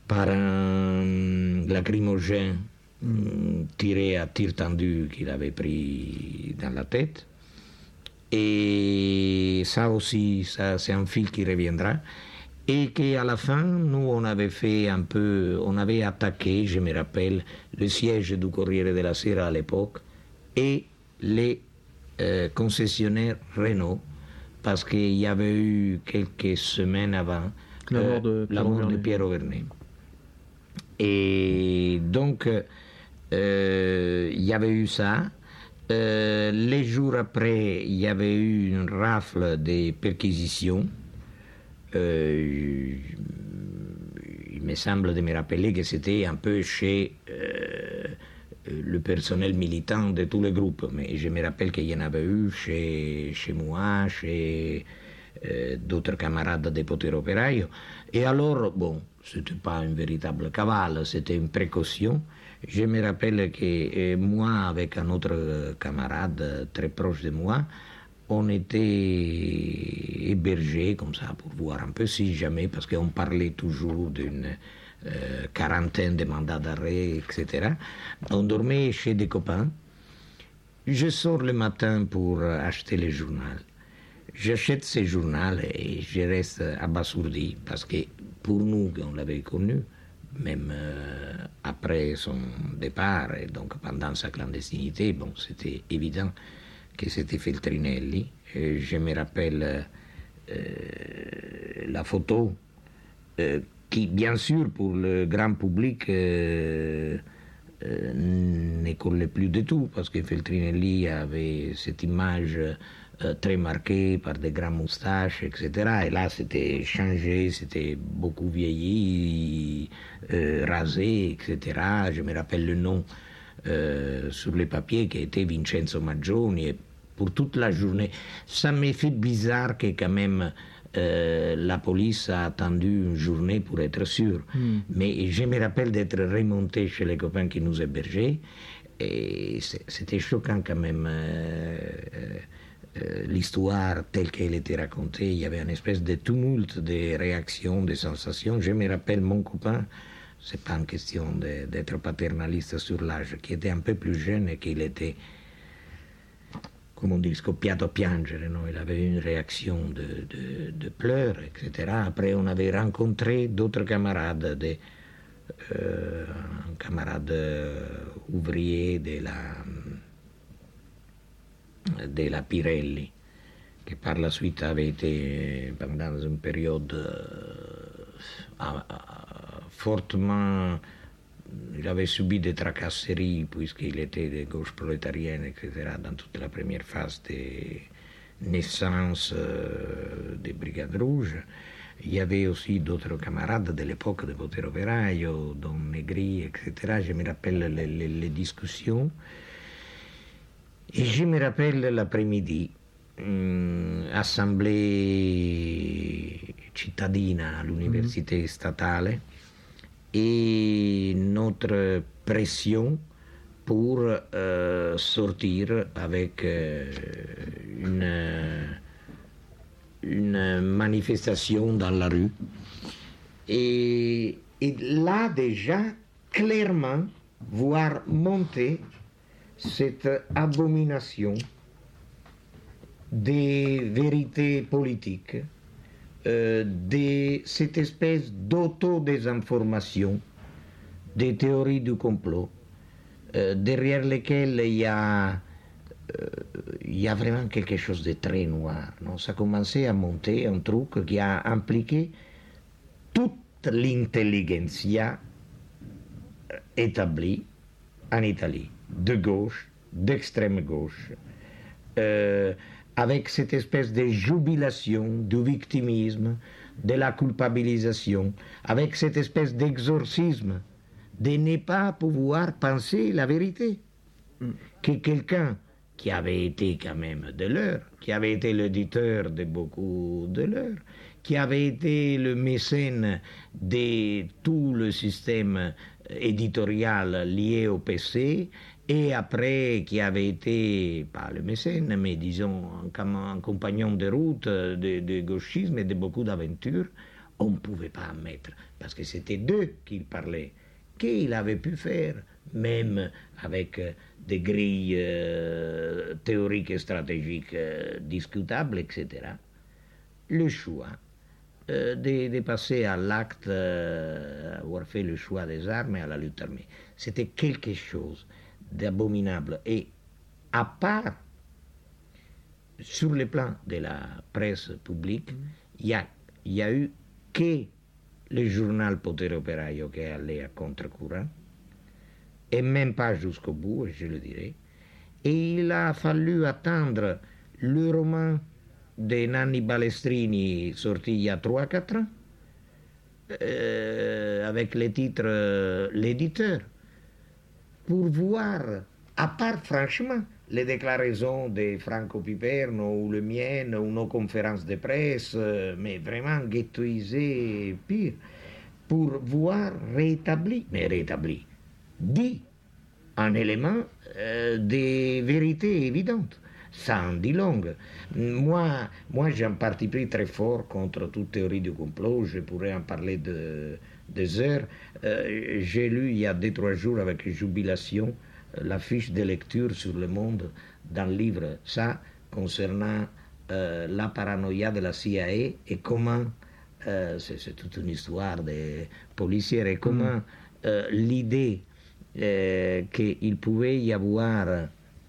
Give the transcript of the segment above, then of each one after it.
par un lacrymogène tiré à tir tendu qu'il avait pris dans la tête. Et ça aussi, ça, c'est un fil qui reviendra. Et qu'à la fin, nous, on avait attaqué, je me rappelle, le siège du Corriere della Sera à l'époque et les concessionnaires Renault, parce qu'il y avait eu quelques semaines avant la mort de Pierre Auvernet. Et donc, il y avait eu ça. Les jours après, il y avait eu une rafle des perquisitions. Il me semble de me rappeler que c'était un peu chez le personnel militant de tous les groupes, mais je me rappelle qu'il y en avait eu chez moi, chez d'autres camarades des Potere Operaio. Et alors, bon, c'était pas une véritable cavale, c'était une précaution. Je me rappelle que moi, avec un autre camarade très proche de moi, on était hébergés comme ça pour voir un peu si jamais, parce qu'on parlait toujours d'une quarantaine de mandats d'arrêt, etc. On dormait chez des copains. Je sors le matin pour acheter le journal. J'achète ce journal et je reste abasourdi parce que pour nous, on l'avait connu, même après son départ et donc pendant sa clandestinité, bon, c'était évident que c'était Feltrinelli. Et je me rappelle la photo qui, bien sûr, pour le grand public ne collait plus du tout parce que Feltrinelli avait cette image très marquée par des grandes moustaches, etc. Et là, c'était changé, c'était beaucoup vieilli, rasé, etc. Je me rappelle le nom sur les papiers qui était Vincenzo Maggioni. Et pour toute la journée, ça m'a fait bizarre que quand même la police a attendu une journée pour être sûre. Mais je me rappelle d'être remonté chez les copains qui nous hébergeaient. Et c'était choquant quand même. L'histoire telle qu'elle était racontée, il y avait une espèce de tumulte, de réactions, de sensations. Je me rappelle mon copain, c'est pas une question d'être paternaliste sur l'âge, qui était un peu plus jeune et qu'il était, comme on dit, scoppiato a piangere, no? Il avait une réaction de pleurs, etc. Après, on avait rencontré d'autres camarades, un camarade ouvrier de la Pirelli, qui par la suite avait été, pendant une période fortement, il avait subi des tracasseries puisqu'il était de gauche prolétarienne, etc., dans toute la première phase des naissances des Brigades Rouges. Il y avait aussi d'autres camarades de l'époque de Potere Operaio, Don Negri, etc. Je me rappelle les discussions. Et je me rappelle l'après-midi, assemblée cittadina à l'université statale, et notre pression pour sortir avec une manifestation dans la rue. Et là déjà, clairement, voir monter cette abomination des vérités politiques, de cette espèce d'auto-désinformation, des théories du complot, derrière lesquelles il y a vraiment quelque chose de très noir. Non? Ça a commencé à monter un truc qui a impliqué toute l'intelligentsia établie en Italie, de gauche, d'extrême gauche, avec cette espèce de jubilation du victimisme, de la culpabilisation, avec cette espèce d'exorcisme de ne pas pouvoir penser la vérité. Que quelqu'un qui avait été quand même de l'heure, qui avait été l'éditeur de beaucoup de l'heure, qui avait été le mécène de tout le système éditorial lié au PC, et après qui avait été, pas le mécène, mais disons un compagnon de route de gauchisme et de beaucoup d'aventures, on ne pouvait pas admettre, parce que c'était d'eux qu'il parlait, qu'il avait pu faire, même avec des grilles théoriques et stratégiques discutables, etc., le choix de passer à l'acte, avoir fait le choix des armes et à la lutte armée. C'était quelque chose d'abominable. Et à part, sur le plan de la presse publique, il y a eu que le journal Potere Operaio qui est allé à contre-courant, et même pas jusqu'au bout, je le dirais. Et il a fallu attendre le roman de Nanni Balestrini sorti il y a 3-4 ans, avec le titre L'éditeur, pour voir, à part franchement les déclarations de Franco Piperno ou les miennes ou nos conférences de presse, mais vraiment ghettoisées pire, pour voir rétabli, dit un élément de vérité évidente. Ça en dit long. Moi j'ai un parti pris très fort contre toute théorie du complot. Je pourrais en parler des heures. J'ai lu il y a 2-3 jours avec jubilation la fiche de lecture sur Le Monde dans le livre, ça, concernant la paranoïa de la CIA et comment, c'est toute une histoire de policiers, et comment l'idée qu'il pouvait y avoir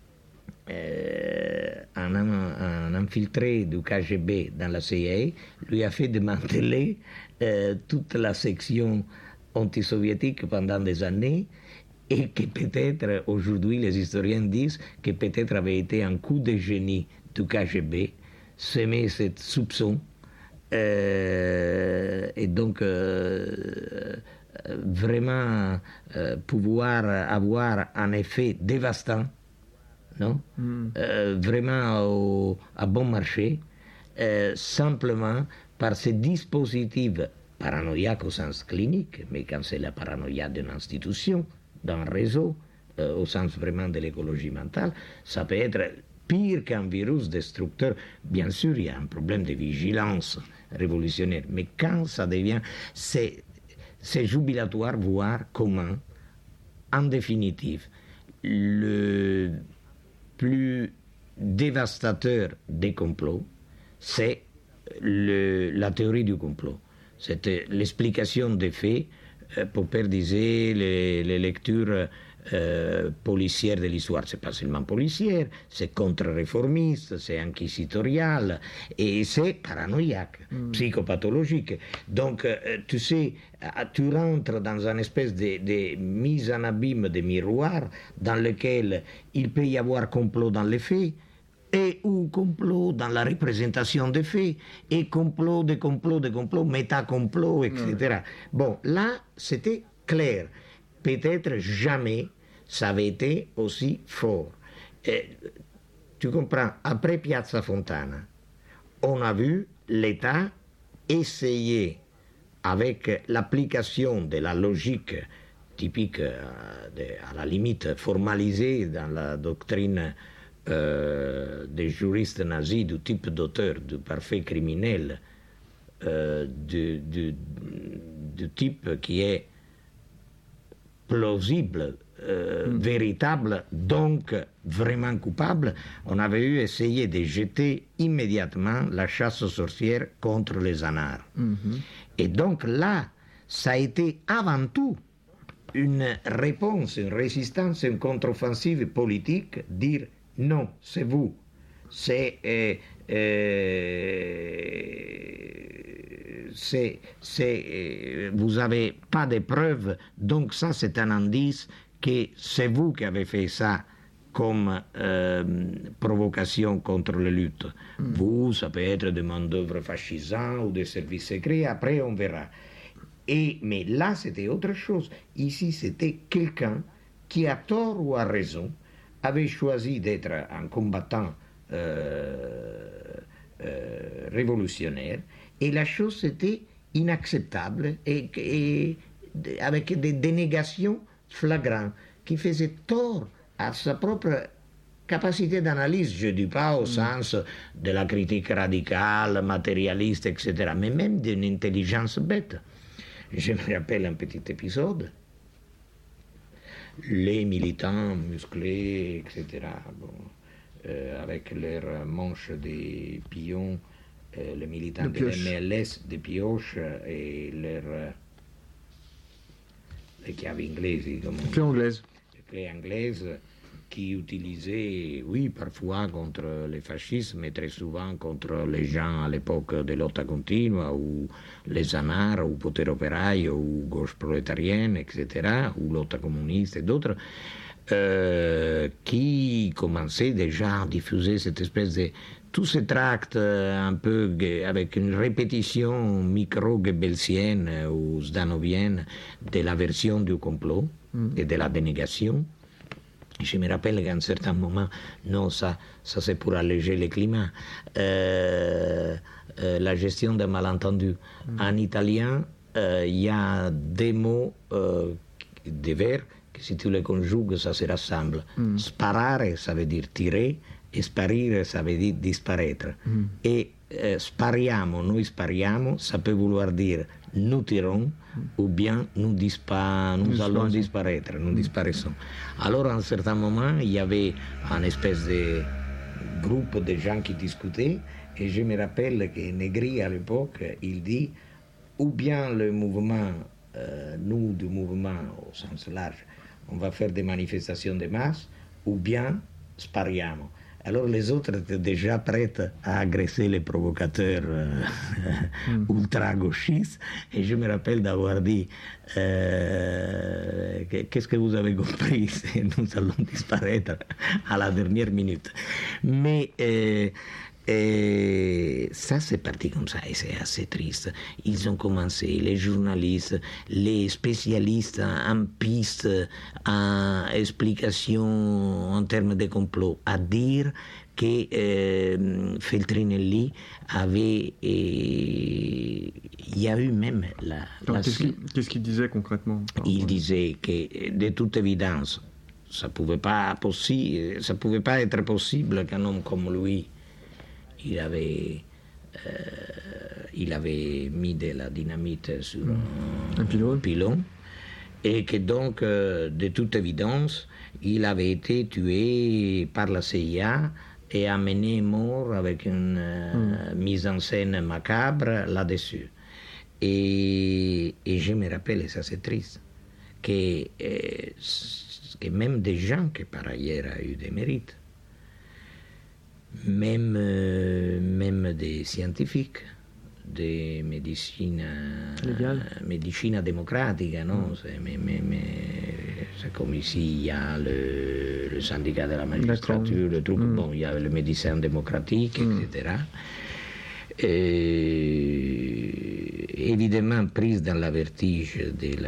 un infiltré du KGB dans la CIA lui a fait démanteler toute la section antisoviétique pendant des années, et que peut-être aujourd'hui les historiens disent que peut-être avait été un coup de génie du KGB, semer cette soupçon et donc vraiment pouvoir avoir un effet dévastant, non? Vraiment à bon marché, simplement par ce dispositif paranoïaque au sens clinique, mais quand c'est la paranoïa d'une institution, d'un réseau, au sens vraiment de l'écologie mentale, ça peut être pire qu'un virus destructeur. Bien sûr, il y a un problème de vigilance révolutionnaire, mais quand ça devient, c'est jubilatoire voir comment, en définitive, le plus dévastateur des complots, c'est la théorie du complot. C'était l'explication des faits. Popper disait les lectures policières de l'histoire, c'est pas seulement policière, c'est contre-réformiste, c'est inquisitorial et c'est paranoïaque, psychopathologique. Donc, tu sais, tu rentres dans une espèce de mise en abîme de miroir dans lequel il peut y avoir complot dans les faits, et ou complot dans la représentation des faits, et complot, méta-complot, etc. Bon, là, c'était clair. Peut-être jamais ça avait été aussi fort. Tu comprends, après Piazza Fontana, on a vu l'État essayer, avec l'application de la logique typique, à la limite formalisée dans la doctrine des juristes nazis, du type d'auteur, du parfait criminel, du type qui est plausible, véritable, donc vraiment coupable, on avait eu essayé de jeter immédiatement la chasse aux sorcières contre les anards. Et donc là, ça a été avant tout une réponse, une résistance, une contre-offensive politique, dire non, c'est vous. Vous n'avez pas de preuves, donc ça c'est un indice que c'est vous qui avez fait ça comme provocation contre la lutte. Vous, ça peut être des main-d'œuvre fascisants ou des services secrets, après on verra. Mais là c'était autre chose. Ici c'était quelqu'un qui, à tort ou à raison, avait choisi d'être un combattant révolutionnaire, et la chose était inacceptable et avec des dénégations flagrantes qui faisaient tort à sa propre capacité d'analyse, je ne dis pas au sens de la critique radicale, matérialiste, etc., mais même d'une intelligence bête. Je me rappelle un petit épisode. Les militants musclés, etc., avec leurs manches des pions, les militants de l'MLS des pioches et leurs les chiavi inglesi. Les clés anglaises. Les clés anglaises qui utilisaient, oui, parfois contre le fascisme, mais très souvent contre les gens à l'époque de lotta continua, ou les anards, ou potere operaio, ou gauche prolétarienne, etc., ou lotta communiste et d'autres, qui commençaient déjà à diffuser cette espèce de... tous ces tracts un peu avec une répétition micro-goebbelsienne ou zdanovienne de la version du complot et de la dénégation. Je me rappelle qu'à un certain moment, non, ça c'est pour alléger le climat, la gestion des malentendus. En italien, il y a des mots, des verbes, que si tu les conjugues, ça se rassemble. Sparare, ça veut dire tirer, et sparire, ça veut dire disparaître. Et spariamo, noi spariamo, ça peut vouloir dire nous tirons, ou bien nous allons disparaître, nous disparaissons. Alors, à un certain moment, il y avait un espèce de groupe de gens qui discutaient, et je me rappelle que Negri, à l'époque, il dit, ou bien le mouvement, nous, du mouvement au sens large, on va faire des manifestations de masse, ou bien spariamo. Alors les autres étaient déjà prêts à agresser les provocateurs ultra-gauchistes. Et je me rappelle d'avoir dit qu'est-ce que vous avez compris? Nous allons disparaître à la dernière minute. Mais ça, c'est parti comme ça et c'est assez triste. Ils ont commencé, les journalistes, les spécialistes en pistes, en explications en termes de complot, à dire que Feltrinelli avait... il y a eu même Qu'est-ce qu'il disait concrètement? Il disait que, de toute évidence, ça pouvait pas être possible qu'un homme comme lui il avait mis de la dynamite sur un pylône, et que donc, de toute évidence, il avait été tué par la CIA et amené mort avec une mise en scène macabre là-dessus. Et je me rappelle, et ça c'est triste, que même des gens qui par ailleurs ont eu des mérites, même des scientifiques, des médecines démocratiques, non? C'est comme ici, il y a le syndicat de la magistrature, le truc, bon, il y a le médecin démocratique, etc. Et, évidemment, prise dans la vertige de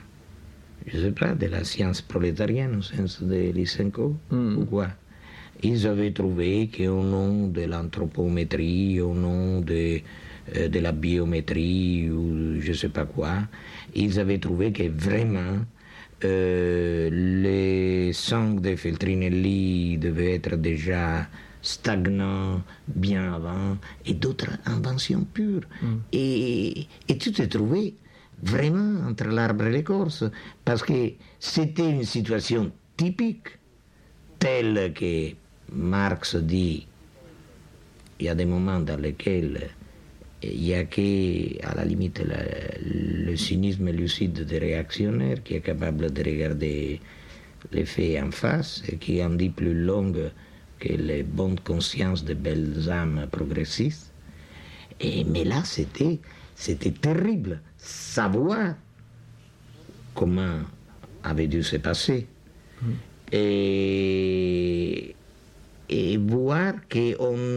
la science prolétarienne, au sens de Lysenko, ou quoi? Ils avaient trouvé qu'au nom de l'anthropométrie, au nom de la biométrie, ou je ne sais pas quoi, ils avaient trouvé que vraiment les sangs de Feltrinelli devaient être déjà stagnants bien avant, et d'autres inventions pures. Et tout est trouvé vraiment entre l'arbre et l'écorce, parce que c'était une situation typique, telle que Marx dit, il y a des moments dans lesquels il n'y a qu'à la limite le cynisme lucide des réactionnaires qui est capable de regarder les faits en face et qui en dit plus longue que les bonnes consciences de belles âmes progressistes. Mais là, c'était terrible. Savoir comment avait dû se passer. Et voir que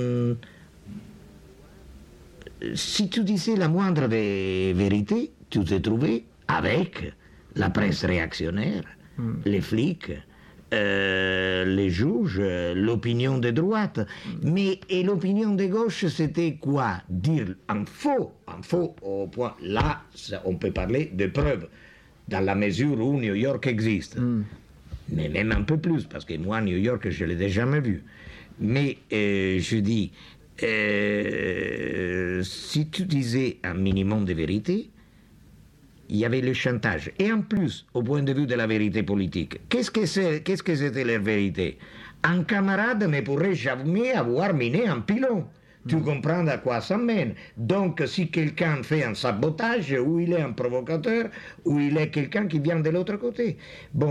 si tu disais la moindre vérité, tu te trouvais avec la presse réactionnaire, les flics, les juges, l'opinion de droite. Et l'opinion de gauche, c'était quoi? Dire un faux au point. Là, on peut parler de preuves, dans la mesure où New York existe. Mais même un peu plus, parce que moi, à New York, je ne l'ai jamais vu. Mais je dis, si tu disais un minimum de vérité, il y avait le chantage. Et en plus, au point de vue de la vérité politique, qu'est-ce que c'était leur vérité? Un camarade ne pourrait jamais avoir miné un pilon. Tu comprends à quoi ça mène. Donc, si quelqu'un fait un sabotage, ou il est un provocateur, ou il est quelqu'un qui vient de l'autre côté. Bon,